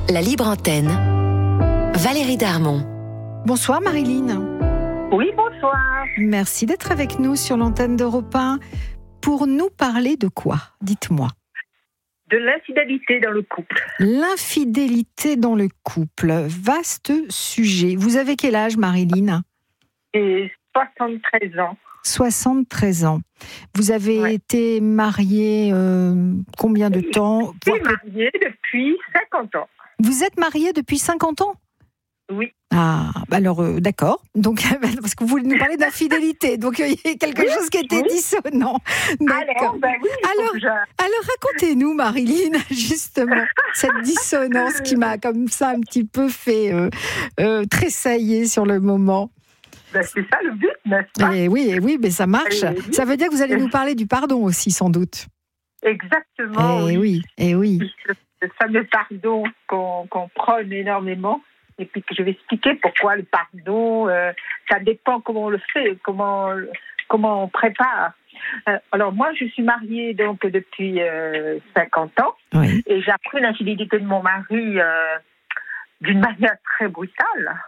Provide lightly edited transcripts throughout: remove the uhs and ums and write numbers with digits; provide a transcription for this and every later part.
La libre antenne. Valérie Darmon. Bonsoir Marilyn. Oui, bonsoir. Merci d'être avec nous sur l'antenne d'Europe 1. Pour nous parler de quoi ? Dites-moi. De l'infidélité dans le couple. L'infidélité dans le couple, vaste sujet. Vous avez quel âge Marilyn ? J'ai 73 ans. 73 ans. Vous avez été mariée combien de temps ? Je suis mariée depuis 50 ans. Vous êtes mariée depuis 50 ans ? Oui. Ah, alors d'accord. Donc, parce que vous voulez nous parler d'infidélité, donc il y a quelque chose qui était dissonant. Alors, alors racontez-nous, Marilyn, justement, cette dissonance qui m'a comme ça un petit peu fait tressailler sur le moment. Ben, c'est ça le but, n'est-ce pas ? Oui, mais ça marche. Oui. Ça veut dire que vous allez nous parler du pardon aussi, sans doute. Exactement. Oui. Le fameux pardon qu'on prône énormément. Et puis que je vais expliquer pourquoi le pardon, ça dépend comment on le fait, comment on prépare. Alors moi, je suis mariée donc depuis 50 ans, oui. Et j'ai appris l'infidélité de mon mari d'une manière très brutale.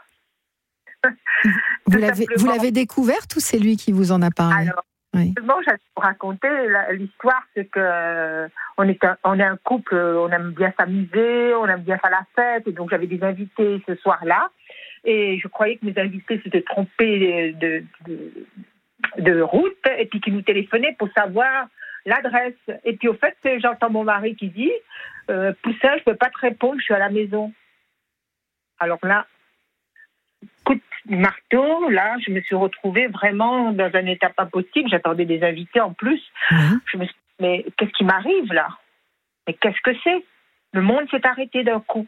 Vous l'avez découverte ou c'est lui qui vous en a parlé ? Alors, oui. Moi, j'ai raconté l'histoire, c'est que on est un couple, on aime bien s'amuser, on aime bien faire la fête, et donc j'avais des invités ce soir-là, et je croyais que mes invités s'étaient trompés de route, et puis qu'ils nous téléphonaient pour savoir l'adresse. Et puis au fait, j'entends mon mari qui dit Poussin, je peux pas te répondre, je suis à la maison. Alors là, coup de marteau, là, je me suis retrouvée vraiment dans un état pas possible. J'attendais des invités en plus. Je me suis dit, mais qu'est-ce qui m'arrive là ? Mais qu'est-ce que c'est ? Le monde s'est arrêté d'un coup.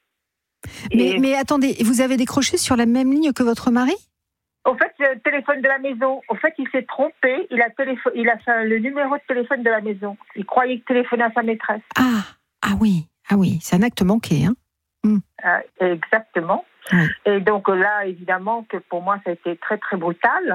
Mais attendez, vous avez décroché sur la même ligne que votre mari ? Au fait, le téléphone de la maison. Au fait, il s'est trompé. Il a fait le numéro de téléphone de la maison. Il croyait qu'il téléphonait à sa maîtresse. Ah oui. C'est un acte manqué, hein ? Exactement. Oui. Et donc là, évidemment, que pour moi, ça a été très, très brutal.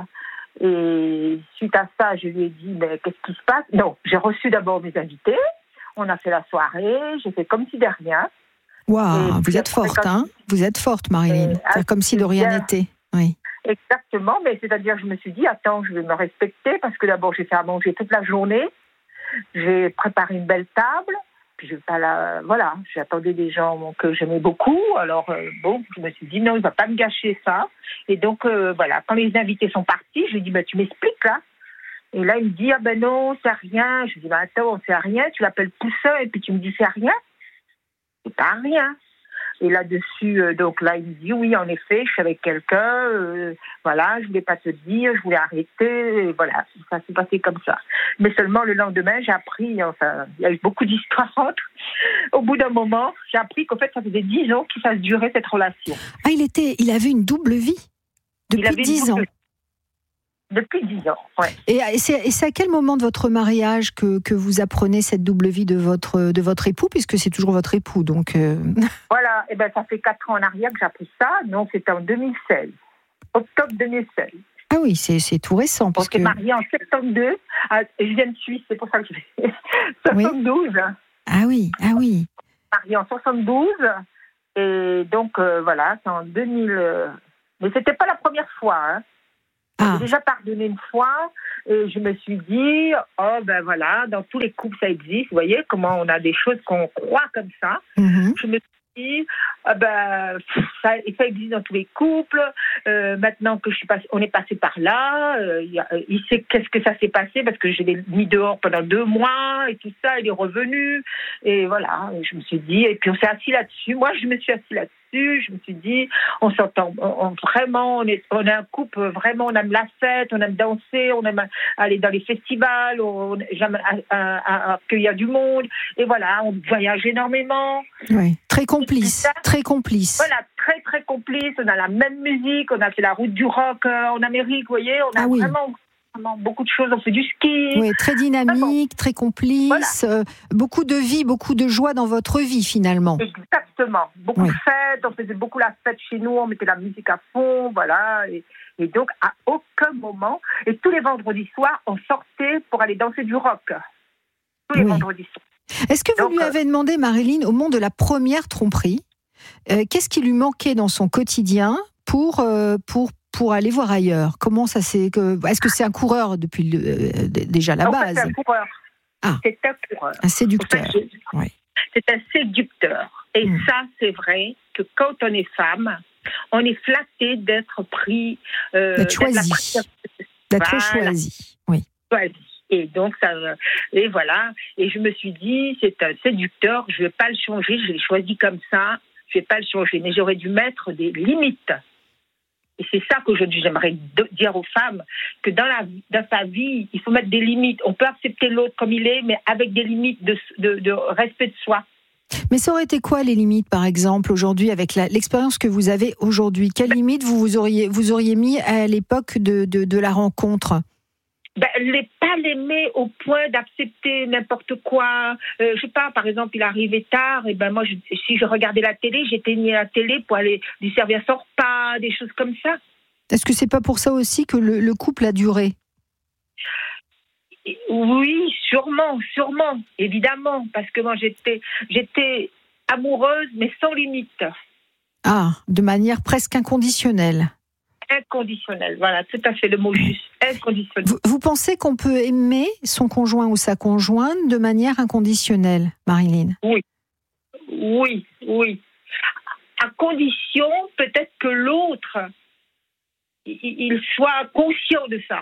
Et suite à ça, je lui ai dit, mais qu'est-ce qui se passe ? Non, j'ai reçu d'abord mes invités. On a fait la soirée. J'ai fait comme si de rien. Waouh, vous êtes forte, hein ? Vous êtes forte, Marilyn. C'est comme si de rien n'était. Oui. Exactement, mais c'est-à-dire, je me suis dit, attends, je vais me respecter, parce que d'abord, j'ai fait à manger toute la journée. J'ai préparé une belle table. Puis j'attendais des gens que j'aimais beaucoup. Alors je me suis dit non, il va pas me gâcher ça. Et donc quand les invités sont partis, je lui ai dit tu m'expliques là. Et là il me dit non, c'est rien. Je lui ai dit attends, c'est rien. Tu l'appelles Poussin et puis tu me dis c'est rien. C'est pas rien. Et là-dessus, donc là, il me dit, oui, en effet, je suis avec quelqu'un, je voulais pas te dire, je voulais arrêter, et voilà, ça s'est passé comme ça. Mais seulement le lendemain, j'ai appris, il y a eu beaucoup d'histoires entre. Au bout d'un moment, j'ai appris qu'en fait, ça faisait 10 ans qu'il fasse durer cette relation. Ah, il avait une double vie depuis 10 ans. Depuis 10 ans, ouais. Et c'est à quel moment de votre mariage que vous apprenez cette double vie de votre époux, puisque c'est toujours votre époux, donc... Voilà, et ça fait 4 ans en arrière que j'ai appris ça. Non, c'était en 2016, octobre 2016. Ah oui, c'est tout récent. On s'est mariés en 72. Je viens de Suisse, c'est pour ça que je fais 72. Oui. Ah oui. Mariés en 72. Et donc, c'est en 2000... Mais c'était pas la première fois, hein. J'ai déjà pardonné une fois et je me suis dit, dans tous les couples ça existe, vous voyez comment on a des choses qu'on croit comme ça. Je me suis dit, ça existe dans tous les couples, maintenant que on est passé par là, il sait qu'est-ce que ça s'est passé parce que je l'ai mis dehors pendant 2 mois et tout ça, il est revenu et voilà, je me suis dit, et puis on s'est assis là-dessus, moi je me suis assis là-dessus. Je me suis dit, on s'entend vraiment, on est un couple, vraiment, on aime la fête, on aime danser, on aime aller dans les festivals, on aime accueillir du monde, et voilà, on voyage énormément. Oui, très complice. Voilà, très très complice, on a la même musique, on a fait la route du rock en Amérique, vous voyez, on a vraiment beaucoup de choses, on fait du ski. Oui, très dynamique, très complice, beaucoup de vie, beaucoup de joie dans votre vie finalement. Exactement, beaucoup de fêtes, on faisait beaucoup la fête chez nous, on mettait la musique à fond, voilà, et donc à aucun moment, et tous les vendredis soirs, on sortait pour aller danser du rock, tous les vendredis soirs. Est-ce que vous lui avez demandé, Marilyn, au moment de la première tromperie, qu'est-ce qui lui manquait dans son quotidien pour aller voir ailleurs? Comment ça s'est... Est-ce que c'est un coureur depuis déjà la base? C'est un coureur. C'est un coureur. Un séducteur. En fait, oui. C'est un séducteur. Et ça, c'est vrai que quand on est femme, on est flatté d'être pris... d'être choisi. D'être choisi, oui. Choisi. Et donc, et voilà. Et je me suis dit, c'est un séducteur, je ne vais pas le changer, je l'ai choisi comme ça, je ne vais pas le changer. Mais j'aurais dû mettre des limites. Et c'est ça qu'aujourd'hui, j'aimerais dire aux femmes, que dans sa vie, il faut mettre des limites. On peut accepter l'autre comme il est, mais avec des limites de respect de soi. Mais ça aurait été quoi les limites, par exemple, aujourd'hui, avec l'expérience que vous avez aujourd'hui? Quelles limites vous auriez mis à l'époque de la rencontre? Pas l'aimer au point d'accepter n'importe quoi. Je sais pas, par exemple, il arrivait tard, et moi, si je regardais la télé, j'éteignais la télé pour aller lui servir son repas, des choses comme ça. Est-ce que c'est pas pour ça aussi que le couple a duré? Oui, sûrement, évidemment, parce que moi, j'étais amoureuse, mais sans limite. Ah, de manière presque inconditionnelle. Inconditionnel, voilà, tout à fait le mot juste, inconditionnel. Vous pensez qu'on peut aimer son conjoint ou sa conjointe de manière inconditionnelle, Marilyn? Oui. À condition peut-être que l'autre, il soit conscient de ça.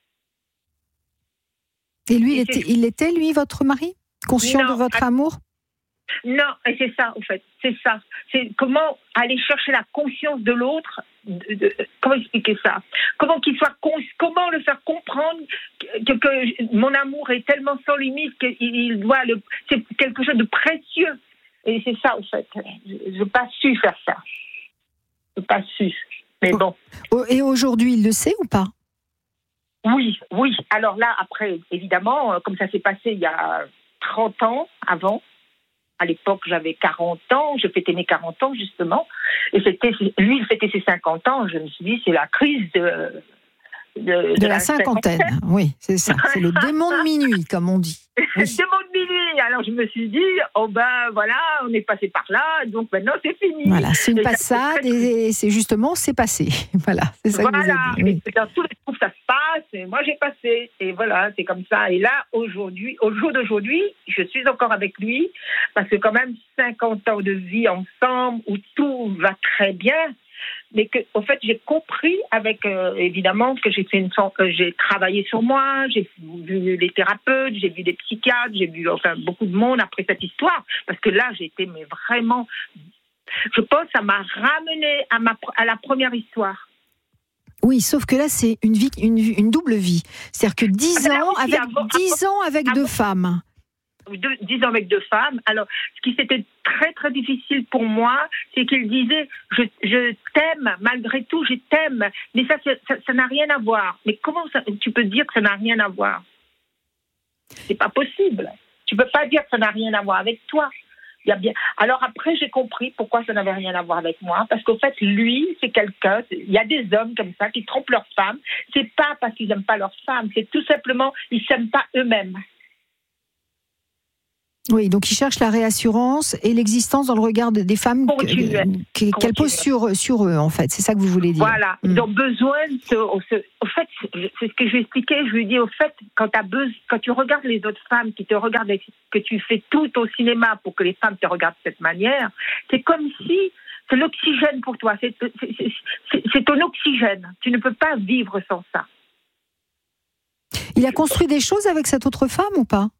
Et lui, il était, votre mari? Conscient de votre amour? Non, et c'est ça, en fait. C'est ça. C'est comment aller chercher la conscience de l'autre. Comment expliquer ça? Comment comment le faire comprendre que mon amour est tellement sans limite qu'il doit c'est quelque chose de précieux. Et c'est ça, en fait. Je n'ai pas su faire ça. Je n'ai pas su. Mais bon. Et aujourd'hui, il le sait ou pas? Oui. Alors là, après, évidemment, comme ça s'est passé il y a 30 ans avant, à l'époque, j'avais 40 ans, je fêtais mes 40 ans, justement, et lui, il fêtait ses 50 ans, je me suis dit, c'est la crise de la cinquantaine. Oui, c'est ça, c'est le démon de minuit, comme on dit. Oui. Le démon de minuit, alors je me suis dit, voilà, on est passé par là, donc maintenant c'est fini. Voilà, c'est une passade, et c'est passé. Voilà, c'est ça que vous avez dit. Oui. Et dans tous les groupes, ça se passe, et moi j'ai passé, et voilà, c'est comme ça. Et là, aujourd'hui, au jour d'aujourd'hui, je suis encore avec lui, parce que quand même 50 ans de vie ensemble, où tout va très bien, mais que, en fait, j'ai compris évidemment, que j'ai travaillé sur moi, j'ai vu les thérapeutes, j'ai vu des psychiatres, j'ai vu beaucoup de monde après cette histoire, parce que là, mais vraiment, je pense, ça m'a ramené à la première histoire. Oui, sauf que là, c'est une double vie. C'est-à-dire que 10 ans avec deux femmes. 10 ans avec deux femmes. Alors, ce qui c'était très très difficile pour moi, c'est qu'il disait je t'aime, malgré tout, je t'aime, mais ça n'a rien à voir. Mais comment tu peux dire que ça n'a rien à voir? C'est pas possible. Tu peux pas dire que ça n'a rien à voir avec toi. Alors après, j'ai compris pourquoi ça n'avait rien à voir avec moi, parce qu'en fait, lui, c'est quelqu'un. Il y a des hommes comme ça qui trompent leurs femmes. C'est pas parce qu'ils n'aiment pas leurs femmes, c'est tout simplement ils s'aiment pas eux-mêmes. Oui, donc ils cherchent la réassurance et l'existence dans le regard des femmes qu'elles posent sur eux, en fait. C'est ça que vous voulez dire. Voilà, ils ont besoin au fait, c'est ce que je lui expliquais. Je lui dis, au fait, quand tu regardes les autres femmes qui te regardent, que tu fais tout au cinéma pour que les femmes te regardent de cette manière, c'est comme si c'est l'oxygène pour toi. C'est ton oxygène. Tu ne peux pas vivre sans ça. Il a construit des choses avec cette autre femme ou pas?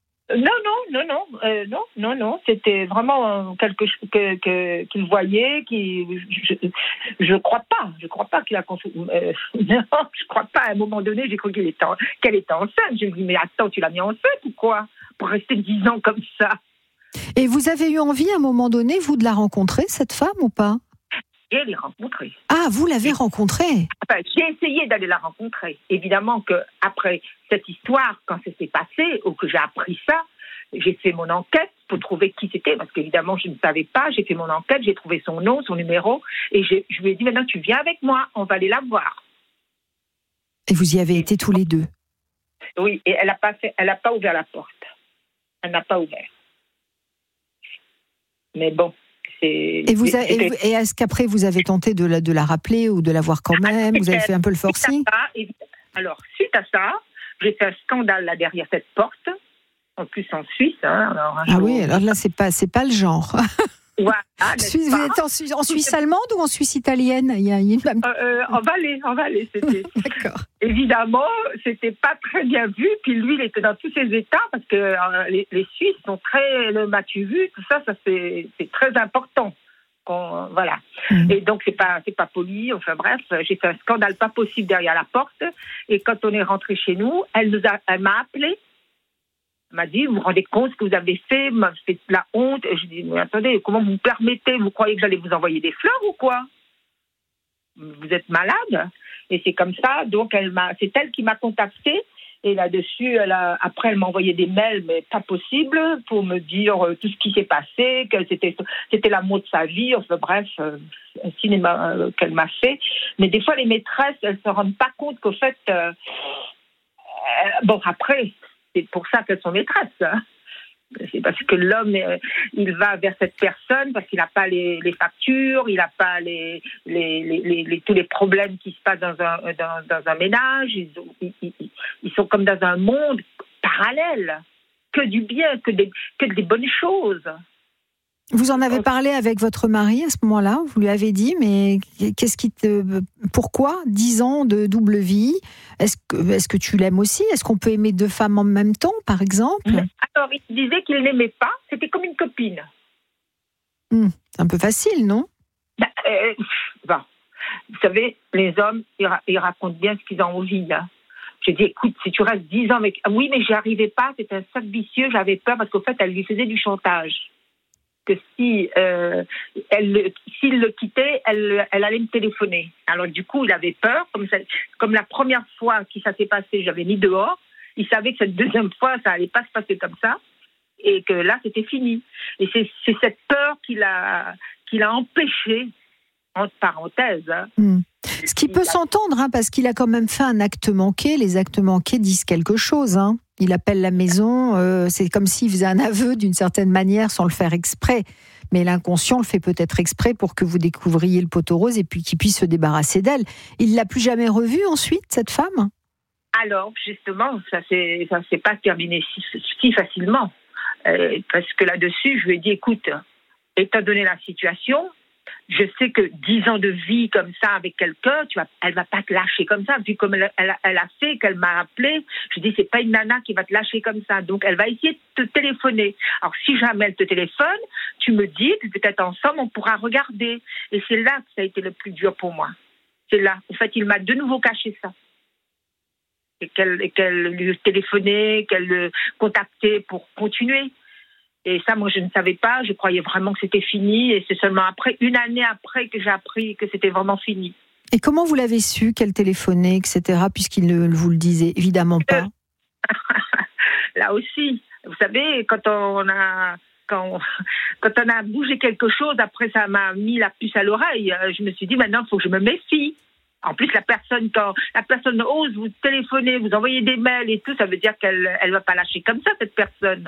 Non. C'était vraiment quelque chose qu'il voyait, je crois pas qu'il a construit. Non, je crois pas. À un moment donné, j'ai cru qu'elle était enceinte. Je me dis, mais attends, tu l'as mis enceinte ou quoi? Pour rester 10 ans comme ça. Et vous avez eu envie, à un moment donné, vous, de la rencontrer, cette femme, ou pas? Et l'ai rencontrée. Ah, vous l'avez rencontrée? J'ai essayé d'aller la rencontrer. Évidemment qu'après cette histoire, quand ça s'est passé, ou que j'ai appris ça, j'ai fait mon enquête pour trouver qui c'était, parce qu'évidemment, je ne savais pas. J'ai fait mon enquête, j'ai trouvé son nom, son numéro, et je lui ai dit, maintenant, tu viens avec moi, on va aller la voir. Et vous y avez été tous les deux? Oui, et elle n'a pas ouvert la porte. Elle n'a pas ouvert. Mais bon, Et est-ce qu'après vous avez tenté de la rappeler ou de la voir quand même? Vous avez fait un peu le forcing? Alors, suite à ça, j'ai fait un scandale là derrière cette porte, en plus en Suisse. Oui, alors là, c'est pas le genre. Voilà, vous êtes en Suisse allemande ou en Suisse italienne? En Valais, c'était. D'accord. Évidemment, c'était pas très bien vu. Puis lui, il était dans tous ses états parce que les Suisses sont très le m'as-tu vu, tout ça c'est très important. Voilà. Et donc c'est pas poli. Enfin bref, j'ai fait un scandale pas possible derrière la porte. Et quand on est rentré chez nous, elle m'a appelé. Elle m'a dit, vous vous rendez compte ce que vous avez fait, m'avez fait de la honte. Et je dis, mais attendez, comment vous me permettez? Vous croyez que j'allais vous envoyer des fleurs ou quoi? Vous êtes malade? Et c'est comme ça, donc c'est elle qui m'a contactée. Et là-dessus, après, elle m'a envoyé des mails, mais pas possible, pour me dire tout ce qui s'est passé, que c'était l'amour de sa vie. Enfin bref, un cinéma qu'elle m'a fait. Mais des fois, les maîtresses, elles se rendent pas compte qu'au fait, bon après. C'est pour ça qu'elles sont maîtresses. Hein. C'est parce que l'homme, il va vers cette personne parce qu'il n'a pas les factures, il n'a pas tous les problèmes qui se passent dans un ménage. Ils sont comme dans un monde parallèle. Que du bien, que des bonnes choses. Vous en avez parlé avec votre mari à ce moment-là? Vous lui avez dit, mais pourquoi 10 ans de double vie? Est-ce que tu l'aimes aussi? Est-ce qu'on peut aimer 2 femmes en même temps, par exemple? Alors, il disait qu'il n'aimait pas. C'était comme une copine. C'est un peu facile, non? Bon. Vous savez, les hommes, ils racontent bien ce qu'ils ont envie. Hein. J'ai dit, écoute, si tu restes 10 ans avec... Oui, mais j'y arrivais pas. C'était un sac vicieux. J'avais peur parce qu'au fait, elle lui faisait du chantage. Que s'il le quittait, elle allait me téléphoner. Alors du coup, il avait peur. Comme la première fois que ça s'est passé, j'avais mis dehors. Il savait que cette deuxième fois, ça allait pas se passer comme ça. Et que là, c'était fini. Et c'est cette peur qui l'a empêché, entre parenthèses. Hein. Ce qui peut s'entendre, hein, parce qu'il a quand même fait un acte manqué. Les actes manqués disent quelque chose, hein. Il appelle la maison, c'est comme s'il faisait un aveu d'une certaine manière sans le faire exprès. Mais l'inconscient le fait peut-être exprès pour que vous découvriez le poteau rose et puis qu'il puisse se débarrasser d'elle. Il ne l'a plus jamais revue ensuite, cette femme? Alors, justement, ça s'est pas terminé si facilement. Parce que là-dessus, je lui ai dit, écoute, étant donné la situation, je sais que 10 ans de vie comme ça avec quelqu'un, elle va pas te lâcher comme ça. Vu comme elle a fait, qu'elle m'a appelé, je dis c'est pas une nana qui va te lâcher comme ça. Donc elle va essayer de te téléphoner. Alors si jamais elle te téléphone, tu me dis, puis peut-être ensemble on pourra regarder. Et c'est là que ça a été le plus dur pour moi. C'est là. En fait, il m'a de nouveau caché ça. Et qu'elle lui téléphonait, qu'elle le contactait pour continuer. Et ça, moi, je ne savais pas. Je croyais vraiment que c'était fini. Et c'est seulement une année après, que j'ai appris que c'était vraiment fini. Et comment vous l'avez su qu'elle téléphonait, etc., puisqu'il ne vous le disait évidemment pas? Là aussi, vous savez, quand on a bougé quelque chose, après ça m'a mis la puce à l'oreille. Je me suis dit, maintenant, il faut que je me méfie. En plus, quand la personne ose vous téléphoner, vous envoyer des mails et tout, ça veut dire qu'elle ne va pas lâcher comme ça, cette personne.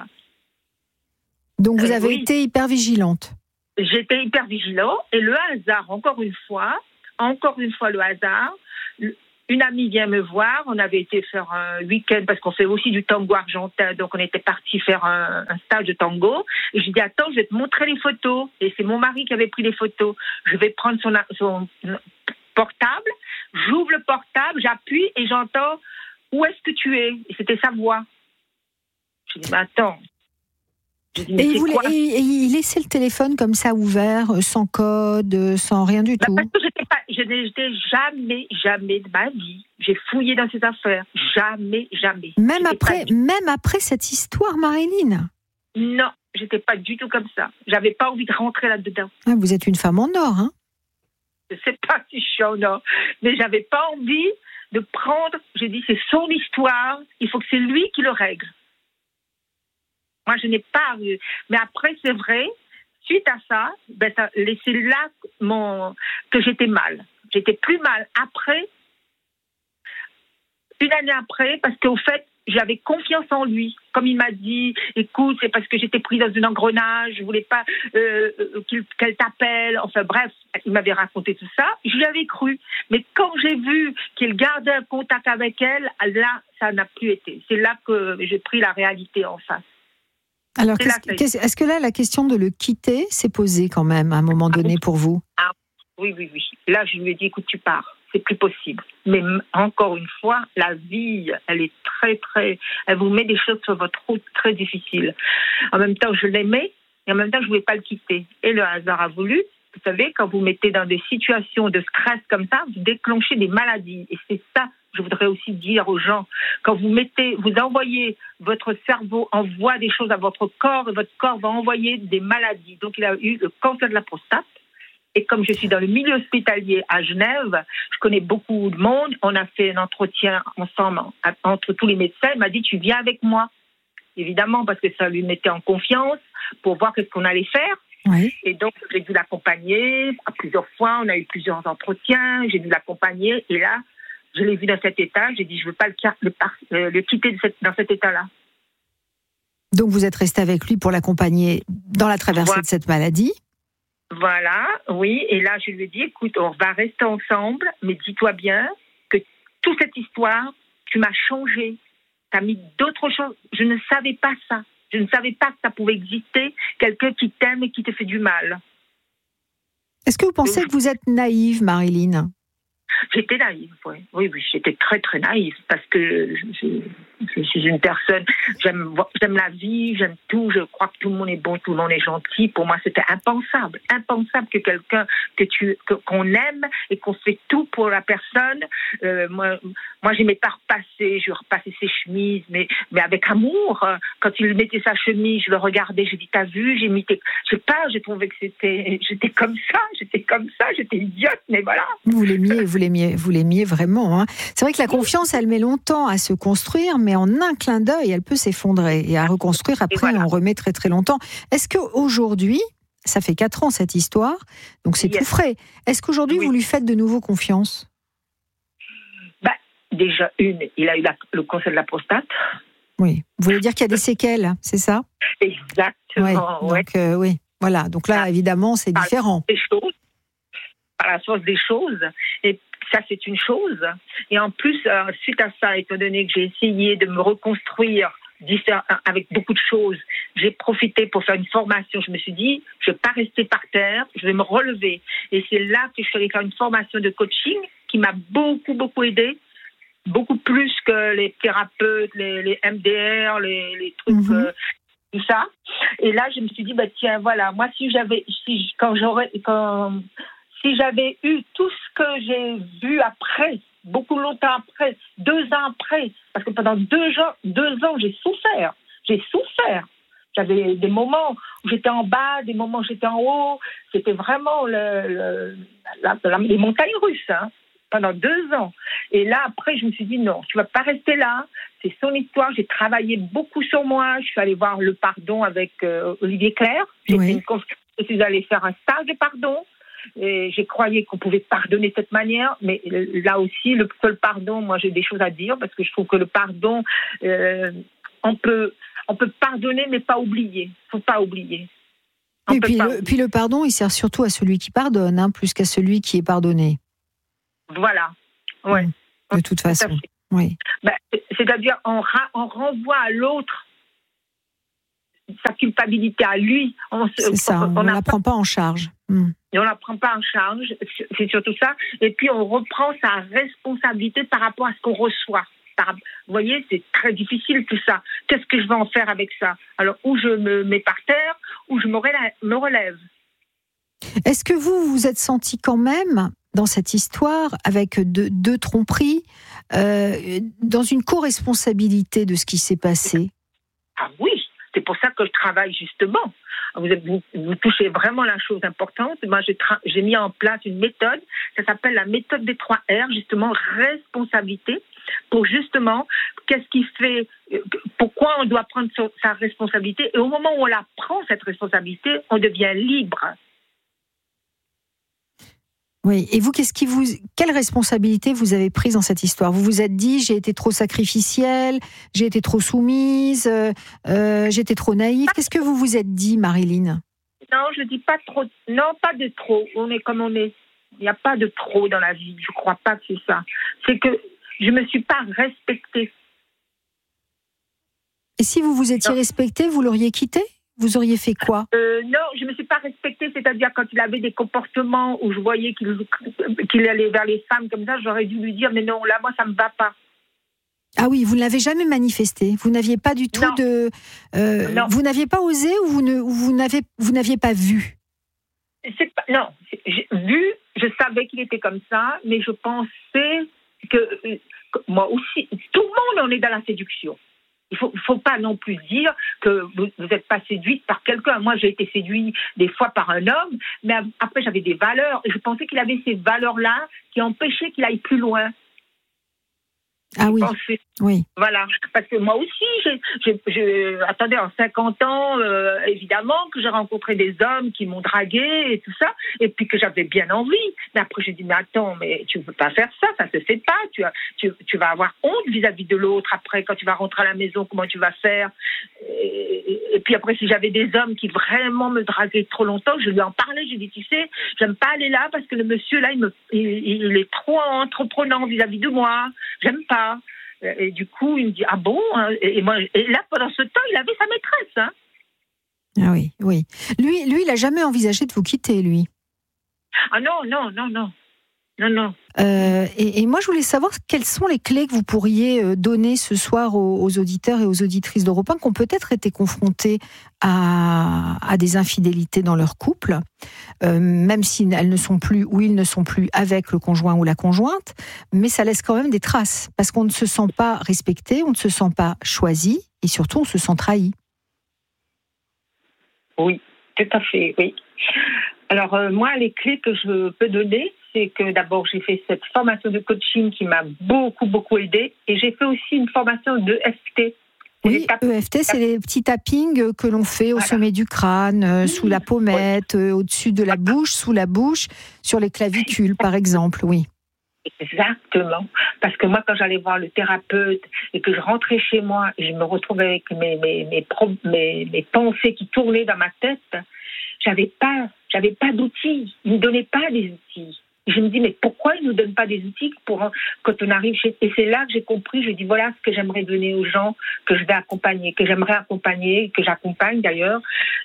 Donc vous avez été hyper vigilante. J'étais hyper vigilante et le hasard, encore une fois le hasard, une amie vient me voir, on avait été faire un week-end parce qu'on fait aussi du tango argentin, donc on était parti faire un stage de tango et je dis attends, je vais te montrer les photos et c'est mon mari qui avait pris les photos. Je vais prendre son portable, j'ouvre le portable, j'appuie et j'entends où est-ce que tu es? Et c'était sa voix. Je dis mais attends. Et il laissait le téléphone comme ça ouvert, sans code, sans rien du tout. Parce que je n'étais jamais de ma vie. J'ai fouillé dans ses affaires. Jamais. Même après cette histoire, Marilyn? Non, j'étais pas du tout comme ça. J'avais pas envie de rentrer là-dedans. Ah, vous êtes une femme en or, hein? Je sais pas si je suis en or, mais j'avais pas envie de prendre. J'ai dit c'est son histoire. Il faut que c'est lui qui le règle. Moi, je n'ai pas vu. Mais après, c'est vrai, suite à ça, c'est là que j'étais mal. J'étais plus mal après, une année après, parce qu'au fait, j'avais confiance en lui. Comme il m'a dit, écoute, c'est parce que j'étais prise dans un engrenage, je voulais pas qu'elle t'appelle. Enfin bref, il m'avait raconté tout ça. Je lui avais cru. Mais quand j'ai vu qu'il gardait un contact avec elle, là, ça n'a plus été. C'est là que j'ai pris la réalité en face. Alors, est-ce que là, la question de le quitter s'est posée quand même à un moment donné pour vous ? Oui. Là, je lui ai dit, écoute, tu pars. C'est plus possible. Mais encore une fois, la vie, elle est elle vous met des choses sur votre route très difficiles. En même temps, je l'aimais et en même temps, je ne voulais pas le quitter. Et le hasard a voulu. Vous savez, quand vous mettez dans des situations de stress comme ça, vous déclenchez des maladies. Et c'est ça que je voudrais aussi dire aux gens. Quand vous envoyez, votre cerveau envoie des choses à votre corps et votre corps va envoyer des maladies. Donc, il a eu le cancer de la prostate. Et comme je suis dans le milieu hospitalier à Genève, je connais beaucoup de monde. On a fait un entretien ensemble entre tous les médecins. Il m'a dit, tu viens avec moi. Évidemment, parce que ça lui mettait en confiance pour voir ce qu'on allait faire. Oui. Et donc, j'ai dû l'accompagner à plusieurs fois. On a eu plusieurs entretiens. J'ai dû l'accompagner. Et là, je l'ai vu dans cet état. J'ai dit, je ne veux pas le quitter dans cet état-là. Donc, vous êtes resté avec lui pour l'accompagner dans la traversée de cette maladie. Voilà, oui. Et là, je lui ai dit, écoute, on va rester ensemble, mais dis-toi bien que toute cette histoire, tu m'as changé. Tu as mis d'autres choses. Je ne savais pas ça. Je ne savais pas que ça pouvait exister, quelqu'un qui t'aime et qui te fait du mal. Est-ce que vous pensez que vous êtes naïve, Marilyn ? J'étais naïve, oui. Oui, j'étais très, très naïve, parce que je suis une personne, j'aime la vie, j'aime tout, je crois que tout le monde est bon, tout le monde est gentil. Pour moi, c'était impensable que quelqu'un qu'on aime et qu'on fait tout pour la personne. Moi, j'aimais pas repasser, je repassais ses chemises, mais avec amour. Quand il mettait sa chemise, je le regardais, j'ai dit, t'as vu, je sais pas, j'ai trouvé que j'étais comme ça, j'étais idiote, mais voilà. Vous l'aimiez vraiment. Hein. C'est vrai que la confiance, elle met longtemps à se construire, mais en un clin d'œil, elle peut s'effondrer. Et à reconstruire, après, on remet très très longtemps. Est-ce qu'aujourd'hui, ça fait 4 ans cette histoire, donc c'est tout frais. Est-ce qu'aujourd'hui, vous lui faites de nouveau confiance ? Déjà, il a eu le cancer de la prostate. Oui. Vous voulez dire qu'il y a des séquelles, c'est ça ? Exactement. Oui. Donc, oui. Voilà. Donc là, évidemment, c'est différent. Par la force des choses. Et ça, c'est une chose. Et en plus, suite à ça, étant donné que j'ai essayé de me reconstruire avec beaucoup de choses, j'ai profité pour faire une formation. Je me suis dit, je ne vais pas rester par terre, je vais me relever. Et c'est là que je suis allée faire une formation de coaching qui m'a beaucoup, beaucoup aidée. Beaucoup plus que les thérapeutes, les MDR, les trucs, tout ça. Et là, je me suis dit, tiens, voilà, moi, si j'avais eu tout ce que j'ai vu après, beaucoup longtemps après, 2 ans après, parce que pendant 2 ans, j'ai souffert. J'avais des moments où j'étais en bas, des moments où j'étais en haut. C'était vraiment les montagnes russes, hein, pendant 2 ans. Et là, après, je me suis dit, non, tu ne vas pas rester là. C'est son histoire. J'ai travaillé beaucoup sur moi. Je suis allée voir le pardon avec Olivier Clerc. Je suis allée faire un stage de pardon. Et j'ai croyé qu'on pouvait pardonner de cette manière, mais là aussi, le seul pardon, moi j'ai des choses à dire, parce que je trouve que le pardon, on peut pardonner, mais pas oublier. Il ne faut pas oublier. Et puis le pardon, il sert surtout à celui qui pardonne, hein, plus qu'à celui qui est pardonné. Voilà, oui. De toute façon, oui. C'est-à-dire, on renvoie à l'autre sa culpabilité à lui. C'est ça, on ne la prend pas en charge. Et on ne la prend pas en charge, c'est surtout ça. Et puis, on reprend sa responsabilité par rapport à ce qu'on reçoit. Vous voyez, c'est très difficile tout ça. Qu'est-ce que je vais en faire avec ça ? Alors, ou je me mets par terre, ou je me relève. Est-ce que vous vous êtes senti quand même, dans cette histoire, avec deux tromperies, dans une co-responsabilité de ce qui s'est passé ? Ah oui, c'est pour ça que je travaille justement. Vous touchez vraiment la chose importante. Moi, j'ai mis en place une méthode, ça s'appelle la méthode des 3 R, justement, responsabilité, pour justement, qu'est-ce qui fait, pourquoi on doit prendre sa responsabilité, et au moment où on la prend, cette responsabilité, on devient libre. Oui. Et vous, quelle responsabilité vous avez prise dans cette histoire ? Vous vous êtes dit, j'ai été trop sacrificielle, j'ai été trop soumise, j'étais trop naïve. Qu'est-ce que vous vous êtes dit, Marilyn ? Non, je dis pas trop. Non, pas de trop. On est comme on est. Il n'y a pas de trop dans la vie. Je crois pas que c'est ça. C'est que je me suis pas respectée. Et si vous vous étiez respectée, vous l'auriez quitté ? Vous auriez fait quoi ? Non, je ne me suis pas respectée. C'est-à-dire, quand il avait des comportements où je voyais qu'il allait vers les femmes comme ça, j'aurais dû lui dire, mais non, là, moi, ça ne me va pas. Ah oui, vous ne l'avez jamais manifesté. Vous n'aviez pas du tout Non. Vous n'aviez pas osé ou vous n'aviez pas vu ? Non, vu, je savais qu'il était comme ça, mais je pensais que moi aussi, tout le monde en est dans la séduction. Il faut pas non plus dire que vous n'êtes pas séduite par quelqu'un. Moi, j'ai été séduite des fois par un homme, mais après, j'avais des valeurs. Et je pensais qu'il avait ces valeurs-là qui empêchaient qu'il aille plus loin. Ah oui. Oui. Voilà, parce que moi aussi, attendez, en 50 ans, évidemment, que j'ai rencontré des hommes qui m'ont dragué et tout ça, et puis que j'avais bien envie. Mais après, j'ai dit, mais attends, mais tu ne peux pas faire ça, ça se fait pas. Tu vas avoir honte vis-à-vis de l'autre. Après, quand tu vas rentrer à la maison, comment tu vas faire ? Et puis après, si j'avais des hommes qui vraiment me draguaient trop longtemps, je lui en parlais, je lui dis, tu sais, j'aime pas aller là parce que le monsieur là, il est trop entreprenant vis-à-vis de moi. J'aime pas. Et du coup, il me dit, ah bon ? Et là, pendant ce temps, il avait sa maîtresse. Hein. Ah oui, oui. Lui, il n'a jamais envisagé de vous quitter, lui. Ah non. Et moi, je voulais savoir quelles sont les clés que vous pourriez donner ce soir aux auditeurs et aux auditrices d'Europe 1 qui ont peut-être été confrontés à des infidélités dans leur couple, même si elles ne sont plus ou ils ne sont plus avec le conjoint ou la conjointe, mais ça laisse quand même des traces parce qu'on ne se sent pas respecté, on ne se sent pas choisi et surtout on se sent trahi. Oui, tout à fait, oui. Alors moi, les clés que je peux donner, c'est que d'abord j'ai fait cette formation de coaching qui m'a beaucoup aidée et j'ai fait aussi une formation de EFT. Oui, EFT, c'est les petits tappings que l'on fait au sommet du crâne, sous la pommette, au-dessus de la bouche, sous la bouche, sur les clavicules, par exemple, oui. Exactement. Parce que moi, quand j'allais voir le thérapeute et que je rentrais chez moi et je me retrouvais avec mes pensées qui tournaient dans ma tête, j'avais pas d'outils. Ils ne me donnaient pas des outils. Je me dis, mais pourquoi ils ne nous donnent pas des outils quand on arrive chez... Et c'est là que j'ai compris, je dis, voilà ce que j'aimerais donner aux gens que je vais accompagner, que j'aimerais accompagner, que j'accompagne d'ailleurs.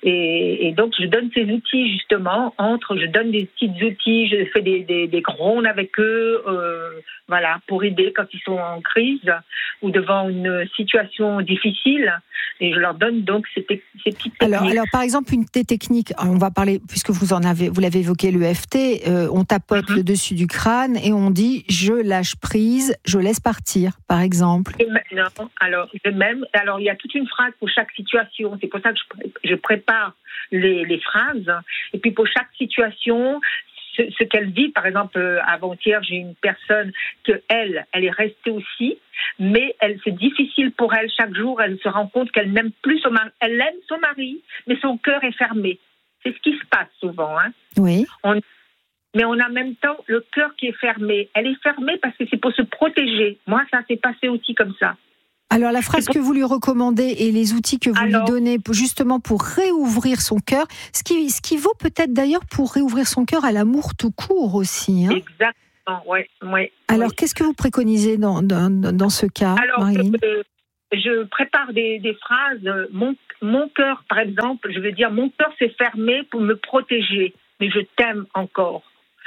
Et donc, je donne ces outils, justement, je donne des petits outils, je fais des rondes avec eux, voilà, pour aider quand ils sont en crise ou devant une situation difficile. Et je leur donne donc ces petites techniques. Alors, par exemple, une des techniques, on va parler, puisque vous l'avez évoqué, l'EFT, on tapote le dessus du crâne et on dit « je lâche prise, je laisse partir », par exemple. Alors, il y a toute une phrase pour chaque situation. C'est pour ça que je prépare les phrases. Et puis, pour chaque situation, ce qu'elle vit, par exemple, avant-hier, j'ai une personne elle est restée aussi, mais c'est difficile pour elle. Chaque jour, elle se rend compte qu'elle n'aime plus son mari. Elle aime son mari, mais son cœur est fermé. C'est ce qui se passe souvent. Hein. Oui. Mais on a en même temps le cœur qui est fermé. Elle est fermée parce que c'est pour se protéger. Moi, ça s'est passé aussi comme ça. Alors, la phrase que vous lui recommandez et les outils que vous lui donnez justement pour réouvrir son cœur, ce qui vaut peut-être d'ailleurs pour réouvrir son cœur à l'amour tout court aussi. Hein. Exactement, oui. Alors, qu'est-ce que vous préconisez dans ce cas, Marilyn ? Je prépare des phrases. Mon cœur, par exemple, je veux dire, mon cœur s'est fermé pour me protéger, mais je t'aime encore.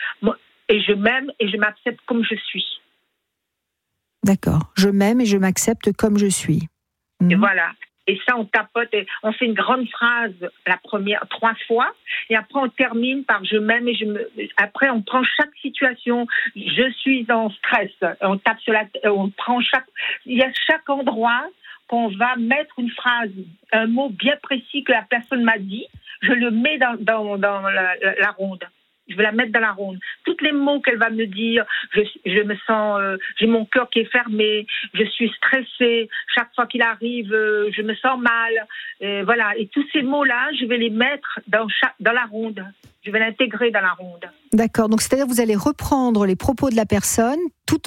Et je m'aime et je m'accepte comme je suis. D'accord. Je m'aime et je m'accepte comme je suis. Et voilà. Et ça, on tapote, et on fait une grande phrase, la première, 3 fois, et après on termine par je m'aime et après on prend chaque situation, je suis en stress, on tape sur on prend il y a chaque endroit qu'on va mettre une phrase, un mot bien précis que la personne m'a dit, je le mets dans la ronde. Je vais la mettre dans la ronde. Tous les mots qu'elle va me dire, je me sens, j'ai mon cœur qui est fermé, je suis stressée. Chaque fois qu'il arrive, je me sens mal. Voilà. Et tous ces mots-là, je vais les mettre dans la ronde. Je vais l'intégrer dans la ronde. D'accord. Donc, c'est-à-dire que vous allez reprendre les propos de la personne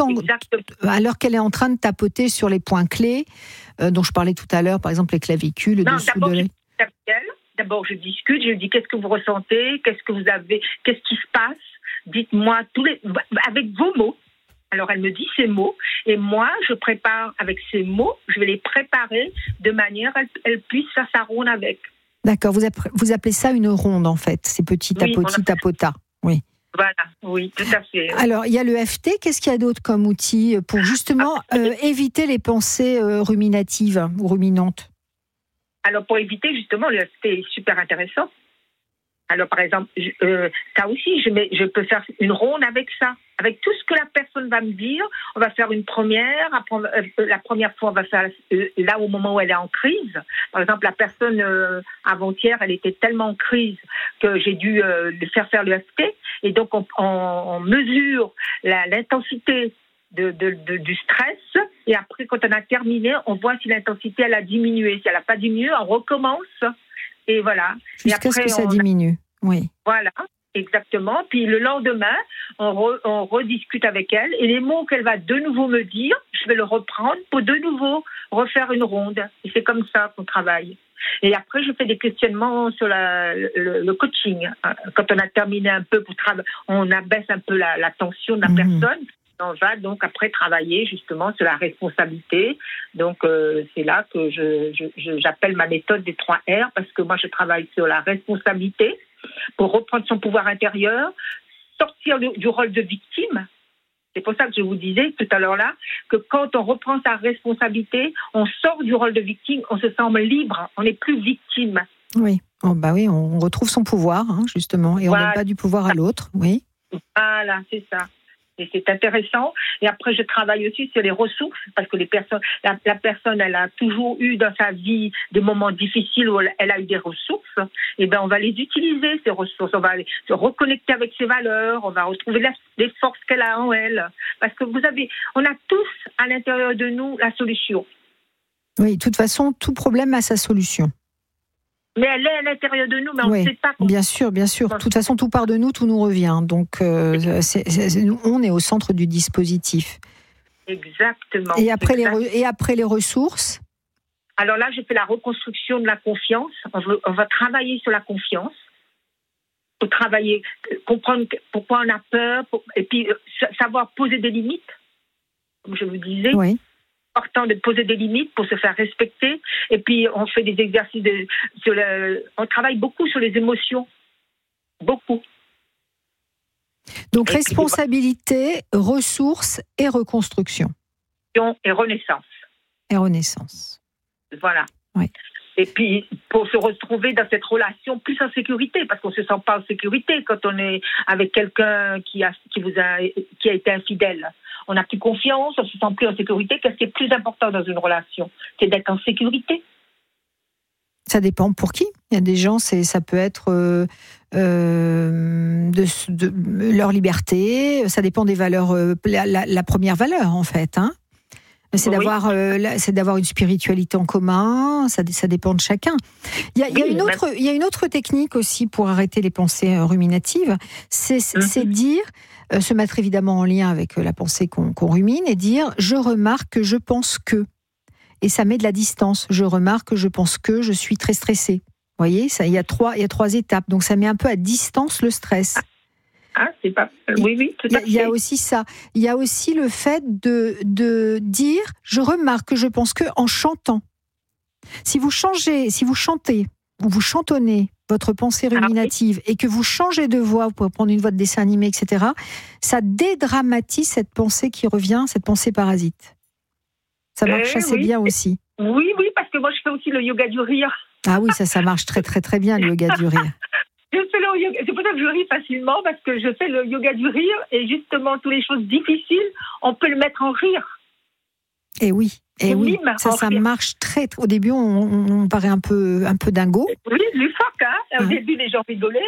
alors qu'elle est en train de tapoter sur les points clés dont je parlais tout à l'heure, par exemple les clavicules, le dessous de l'œil. D'abord, je discute, je dis qu'est-ce que vous ressentez, qu'est-ce que vous avez, qu'est-ce qui se passe, dites-moi avec vos mots. Alors, elle me dit ces mots, et moi, je prépare avec ces mots, je vais les préparer de manière à qu'elle puisse faire sa ronde avec. D'accord, vous appelez ça une ronde, en fait, ces petits tapotas. Oui. Voilà, oui, tout à fait. Alors, il y a le FT, qu'est-ce qu'il y a d'autre comme outil pour justement éviter les pensées ruminatives ou ruminantes? Alors, pour éviter, justement, le FT est super intéressant. Alors, par exemple, ça aussi, je peux faire une ronde avec ça. Avec tout ce que la personne va me dire, on va faire une première. La première fois, on va faire là au moment où elle est en crise. Par exemple, la personne avant-hier, elle était tellement en crise que j'ai dû lui faire le FT. Et donc, on mesure l'intensité du stress. Et après, quand on a terminé, on voit si l'intensité, elle a diminué. Si elle n'a pas diminué, on recommence. Et voilà. Jusqu'à ce que ça diminue. Oui. Voilà, exactement. Puis le lendemain, on rediscute avec elle. Et les mots qu'elle va de nouveau me dire, je vais le reprendre pour de nouveau refaire une ronde. Et c'est comme ça qu'on travaille. Et après, je fais des questionnements sur le coaching. Quand on a terminé un peu pour travailler, on abaisse un peu la tension de la personne. On va donc après travailler justement sur la responsabilité. Donc c'est là que j'appelle ma méthode des 3 R, parce que moi je travaille sur la responsabilité pour reprendre son pouvoir intérieur, sortir du rôle de victime. C'est pour ça que je vous disais tout à l'heure là que quand on reprend sa responsabilité, on sort du rôle de victime, on se sent libre, on n'est plus victime. Oui, oui, on retrouve son pouvoir justement, et on ne donne pas du pouvoir à l'autre. Oui. Voilà, c'est ça. Et c'est intéressant. Et après, je travaille aussi sur les ressources, parce que la personne, elle a toujours eu dans sa vie des moments difficiles où elle a eu des ressources. Et ben, on va les utiliser, ces ressources. On va se reconnecter avec ses valeurs. On va retrouver les forces qu'elle a en elle. Parce que on a tous à l'intérieur de nous la solution. Oui, de toute façon, tout problème a sa solution. Mais elle est à l'intérieur de nous, mais on ne sait pas. Bien sûr. De toute façon, tout part de nous, tout nous revient. Donc, on est au centre du dispositif. Exactement. Et après les ressources? Alors là, je fais la reconstruction de la confiance. On va travailler sur la confiance. Pour travailler, comprendre pourquoi on a peur, et puis savoir poser des limites, comme je vous disais. Oui. Important de poser des limites pour se faire respecter. Et puis, on fait des exercices on travaille beaucoup sur les émotions. Beaucoup. Donc, responsabilité, ressources et reconstruction. Et renaissance. Voilà. Oui. Et puis, pour se retrouver dans cette relation plus en sécurité, parce qu'on ne se sent pas en sécurité quand on est avec quelqu'un qui a été infidèle. On n'a plus confiance, on ne se sent plus en sécurité. Qu'est-ce qui est plus important dans une relation? C'est d'être en sécurité. Ça dépend pour qui. Il y a des gens, ça peut être de leur liberté. Ça dépend des valeurs. La première valeur, en fait. C'est d'avoir une spiritualité en commun. Ça dépend de chacun. Il y a une autre technique aussi pour arrêter les pensées ruminatives. C'est dire, se mettre évidemment en lien avec la pensée qu'on rumine, et dire « je remarque que je pense que ». Et ça met de la distance. Je remarque que je pense que je suis très stressée. Vous voyez, il y a 3 étapes. Donc ça met un peu à distance le stress. C'est pas. Oui, tout à fait. Il y a aussi ça. Il y a aussi le fait de dire « je remarque que je pense que » en chantant. Si vous chantez ou vous chantonnez votre pensée ruminative et que vous changez de voix, vous pouvez prendre une voix de dessin animé, etc., ça dédramatise cette pensée qui revient, cette pensée parasite. Ça marche assez bien aussi. Oui, parce que moi je fais aussi le yoga du rire. Ah oui, ça marche très très très bien, le yoga du rire. Je fais le yoga. C'est pour ça que je ris facilement, parce que je fais le yoga du rire, et justement, toutes les choses difficiles, on peut le mettre en rire. Et oui, ça marche très. Au début, on paraît un peu dingo. Oui, du phoque, Au début, les gens rigolaient.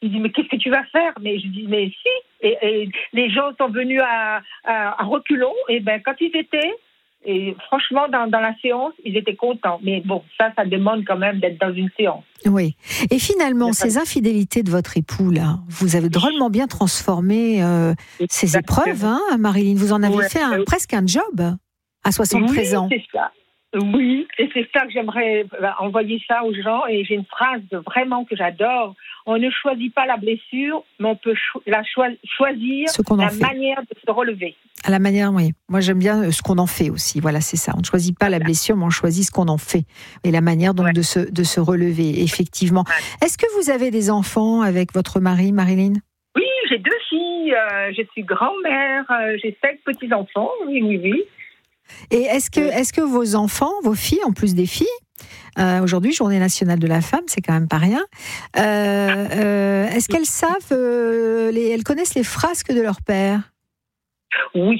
Il dit, mais qu'est-ce que tu vas faire? Mais je dis, mais si. Et les gens sont venus à reculons. Et quand ils étaient, et franchement, dans la séance, ils étaient contents. Mais bon, ça demande quand même d'être dans une séance. Oui. Et finalement, ces infidélités de votre époux, là, vous avez drôlement bien transformé ces épreuves, hein, Marilyn. Vous en avez fait presque un job à 73 ans. Oui, c'est ça. Oui, et c'est ça que j'aimerais envoyer ça aux gens. Et j'ai une phrase vraiment que j'adore. On ne choisit pas la blessure, mais on peut choisir la manière de se relever. À la manière, oui. Moi, j'aime bien ce qu'on en fait aussi. Voilà, c'est ça. On ne choisit pas la blessure, mais on choisit ce qu'on en fait. Et la manière donc de se relever, effectivement. Ouais. Est-ce que vous avez des enfants avec votre mari, Marilyn? Oui, j'ai 2 filles. Je suis grand-mère. J'ai 5 petits-enfants. Oui. Et est-ce que vos enfants, vos filles, en plus des filles, aujourd'hui, Journée nationale de la femme, c'est quand même pas rien, est-ce qu'elles savent, elles connaissent les frasques de leur père? Oui.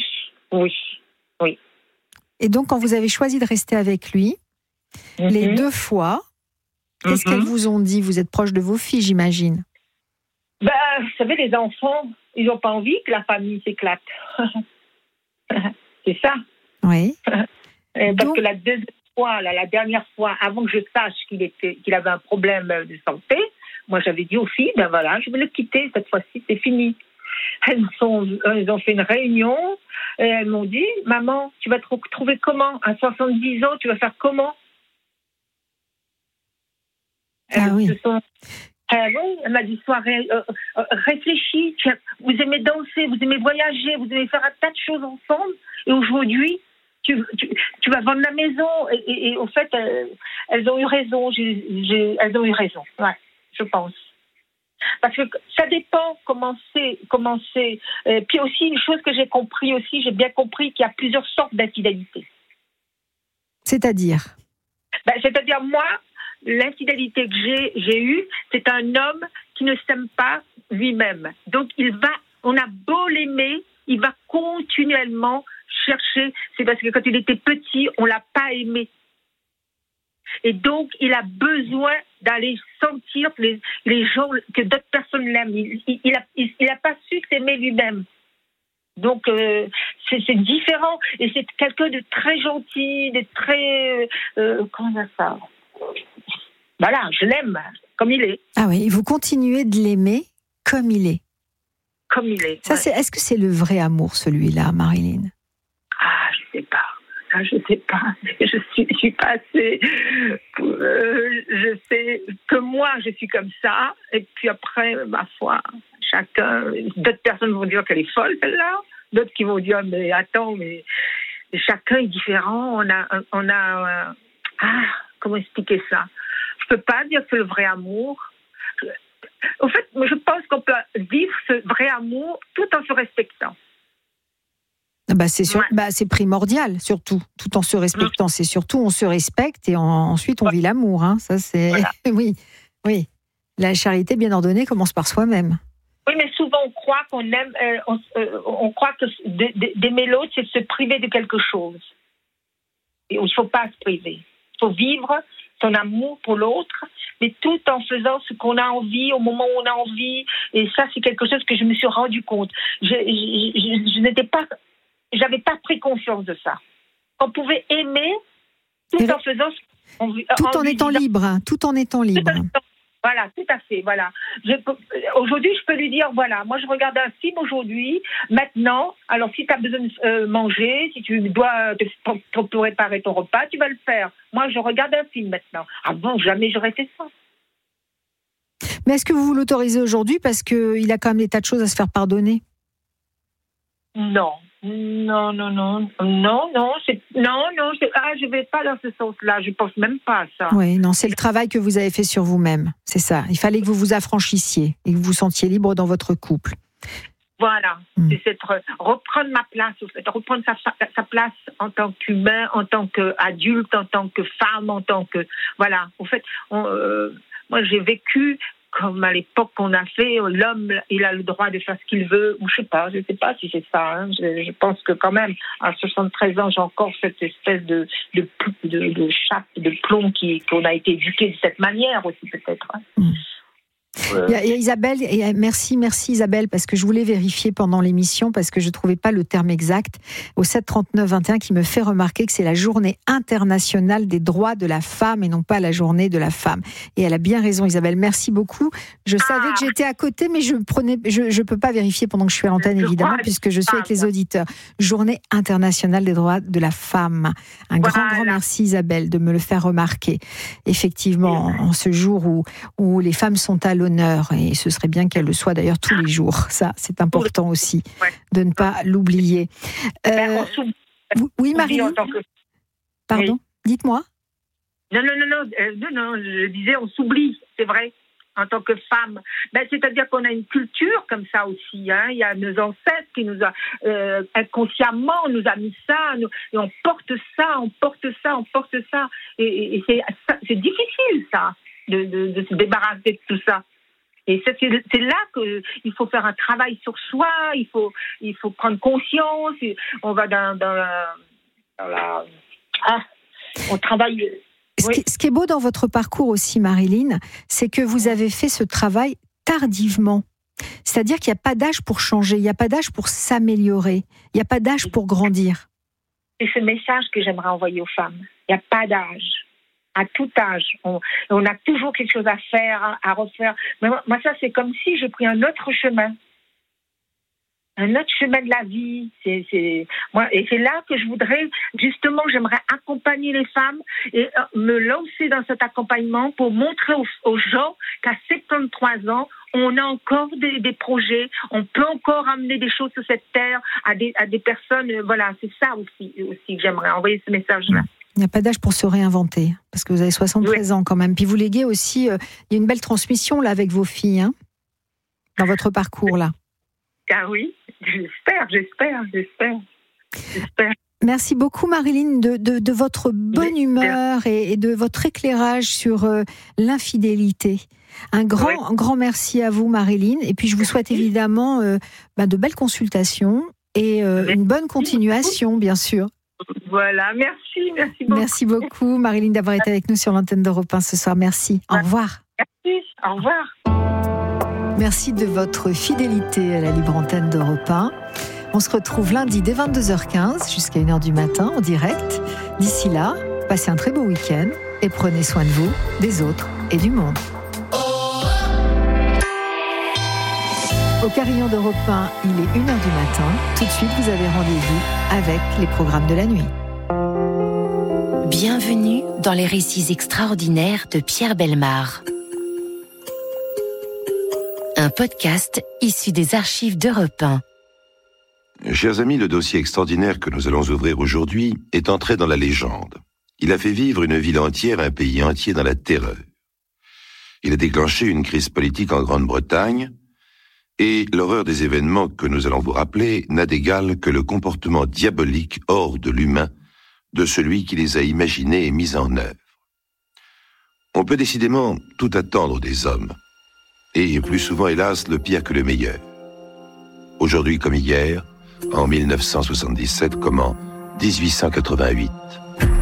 Et donc, quand vous avez choisi de rester avec lui, les 2 fois, qu'est-ce qu'elles vous ont dit? Vous êtes proche de vos filles, j'imagine. Vous savez, les enfants, ils n'ont pas envie que la famille s'éclate. C'est ça. Oui. Parce que la dernière fois, avant que je sache qu'il avait un problème de santé, moi j'avais dit aux filles, je vais le quitter, cette fois-ci c'est fini. Elles ont fait une réunion et elles m'ont dit, maman, tu vas te retrouver comment? À 70 ans, tu vas faire comment? Oui. Elle m'a dit, réfléchis, vous aimez danser, vous aimez voyager, vous aimez faire un tas de choses ensemble, et aujourd'hui, tu vas vendre la maison. Et au fait, elles ont eu raison. Elles ont eu raison, ouais, je pense. Parce que ça dépend comment c'est. Puis aussi, une chose que j'ai bien compris qu'il y a plusieurs sortes d'infidélité. C'est-à-dire? C'est-à-dire, moi, l'infidélité que j'ai eue, c'est un homme qui ne s'aime pas lui-même. Donc, on a beau l'aimer, il va continuellement chercher. C'est parce que quand il était petit, on l'a pas aimé. Et donc, il a besoin d'aller sentir que les gens, que d'autres personnes l'aiment. Il a pas su s'aimer lui-même. Donc, c'est différent. Et c'est quelqu'un de très gentil, de très... comment on a ça? Voilà, je l'aime comme il est. Ah oui, vous continuez de l'aimer comme il est. Comme il est. Ça, est-ce que c'est le vrai amour, celui-là, Marilyn? Je sais pas. Je sais pas. Je suis pas assez. Je sais que moi, je suis comme ça. Et puis après, ma foi, d'autres personnes vont dire qu'elle est folle, celle-là. D'autres qui vont dire, mais attends, mais chacun est différent. On a comment expliquer ça? Je peux pas dire que c'est le vrai amour. En fait, je pense qu'on peut vivre ce vrai amour tout en se respectant. C'est sûr, c'est primordial, surtout, tout en se respectant. C'est surtout, on se respecte et ensuite on vit l'amour. Hein. Ça, c'est... Voilà. Oui. La charité bien ordonnée commence par soi-même. Oui, mais souvent on croit qu'on aime, on croit que d'aimer l'autre, c'est de se priver de quelque chose. Et il ne faut pas se priver. Il faut vivre son amour pour l'autre, mais tout en faisant ce qu'on a envie, au moment où on a envie. Et ça, c'est quelque chose que je me suis rendu compte. J'avais pas pris conscience de ça. On pouvait aimer tout en faisant tout en étant libre. Voilà, tout à fait. Voilà. Aujourd'hui, je peux lui dire, voilà, moi je regarde un film aujourd'hui. Maintenant, alors si tu as besoin de manger, si tu dois te préparer ton repas, tu vas le faire. Moi, je regarde un film maintenant. Ah bon, jamais j'aurais fait ça. Mais est-ce que vous l'autorisez aujourd'hui parce qu'il a quand même des tas de choses à se faire pardonner? Non. Non, je vais pas dans ce sens-là, je pense même pas à ça. Oui, non, c'est le travail que vous avez fait sur vous-même, c'est ça. Il fallait que vous vous affranchissiez et que vous vous sentiez libre dans votre couple. Voilà, c'est reprendre ma place, reprendre sa place en tant qu'humain, en tant qu'adulte, en tant que femme, en tant que... Voilà, en fait, moi j'ai vécu... Comme à l'époque qu'on a fait, l'homme, il a le droit de faire ce qu'il veut, ou je sais pas si c'est ça. Hein. Je pense que quand même, à 73 ans, j'ai encore cette espèce de chape, de plomb qu'on a été éduqué de cette manière aussi, peut-être. Hein. Il y a Isabelle, merci Isabelle, parce que je voulais vérifier pendant l'émission, parce que je ne trouvais pas le terme exact, au 7-39-21, qui me fait remarquer que c'est la journée internationale des droits de la femme et non pas la journée de la femme. Et elle a bien raison, Isabelle, merci beaucoup. Je savais que j'étais à côté, mais je peux pas vérifier pendant que je suis à l'antenne, évidemment, puisque je suis avec les auditeurs. Journée internationale des droits de la femme. Un grand merci, Isabelle, de me le faire remarquer. Effectivement, en ce jour où les femmes sont à l'honneur, et ce serait bien qu'elles le soient d'ailleurs tous les jours. Ça, c'est important aussi de ne pas l'oublier. Oui, Marie. Pardon, dites-moi. Non, je disais, on s'oublie, c'est vrai, en tant que femme. C'est-à-dire qu'on a une culture comme ça aussi. Hein. Il y a nos ancêtres qui nous a, inconsciemment, on nous a mis ça, et on porte ça. Et c'est difficile, ça, de se débarrasser de tout ça. Et c'est là qu'il faut faire un travail sur soi, il faut prendre conscience, on va dans la... on travaille... Ce qui est beau dans votre parcours aussi, Marilyn, c'est que vous avez fait ce travail tardivement. C'est-à-dire qu'il n'y a pas d'âge pour changer, il n'y a pas d'âge pour s'améliorer, il n'y a pas d'âge pour grandir. C'est ce message que j'aimerais envoyer aux femmes. Il n'y a pas d'âge. À tout âge. On a toujours quelque chose à faire, à refaire. Mais moi, ça, c'est comme si j'ai pris un autre chemin. Un autre chemin de la vie. Et c'est là que je voudrais, justement, j'aimerais accompagner les femmes et me lancer dans cet accompagnement pour montrer aux gens qu'à 73 ans, on a encore des projets, on peut encore amener des choses sur cette terre à des personnes. Voilà, c'est ça aussi que j'aimerais envoyer ce message-là. Il n'y a pas d'âge pour se réinventer, parce que vous avez 73 ans quand même. Puis vous léguez aussi, il y a une belle transmission là avec vos filles, hein, dans votre parcours là. Ah oui, j'espère. Merci beaucoup Marilyn de votre bonne humeur et de votre éclairage sur l'infidélité. Un grand merci à vous Marilyn, et puis je vous souhaite évidemment de belles consultations et une bonne continuation bien sûr. Voilà, merci beaucoup. Merci beaucoup Marilyn d'avoir été avec nous sur l'antenne d'Europe 1 ce soir. Merci, au revoir. Merci, au revoir. Merci de votre fidélité à la libre antenne d'Europe 1. On se retrouve lundi dès 22h15 jusqu'à 1h du matin en direct. D'ici là, passez un très beau week-end et prenez soin de vous, des autres et du monde. Au Carillon d'Europe 1, il est 1h du matin. Tout de suite, vous avez rendez-vous avec les programmes de la nuit. Bienvenue dans les récits extraordinaires de Pierre Bellemare. Un podcast issu des archives d'Europe 1. Chers amis, le dossier extraordinaire que nous allons ouvrir aujourd'hui est entré dans la légende. Il a fait vivre une ville entière, un pays entier dans la terreur. Il a déclenché une crise politique en Grande-Bretagne, et l'horreur des événements que nous allons vous rappeler n'a d'égal que le comportement diabolique hors de l'humain de celui qui les a imaginés et mis en œuvre. On peut décidément tout attendre des hommes, et plus souvent, hélas, le pire que le meilleur. Aujourd'hui comme hier, en 1977 comme en 1888.